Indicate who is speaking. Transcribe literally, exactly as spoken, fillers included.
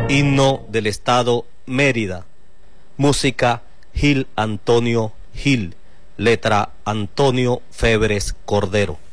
Speaker 1: Himno del Estado Mérida. Música Gil Antonio Gil. Letra Antonio Febres Cordero.